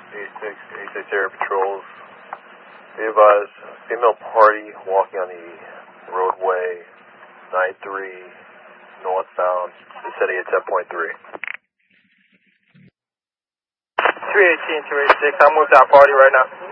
86 area patrols. Be advised, female party walking on the roadway 93 northbound, vicinity at 10.3. 318, 286, I'm with that party right now.